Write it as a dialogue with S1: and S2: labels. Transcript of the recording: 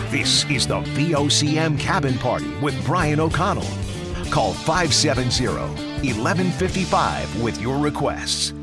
S1: This is the VOCM Cabin Party with Brian O'Connell. Call 570-1155 with your requests.